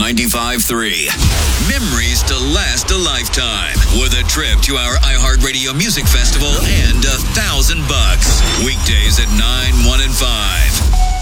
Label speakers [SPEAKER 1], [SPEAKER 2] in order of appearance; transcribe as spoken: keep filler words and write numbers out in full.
[SPEAKER 1] ninety-five point three. Memories to last a lifetime with a trip to our iHeartRadio Music Festival and a thousand bucks. Weekdays at nine, one, and five.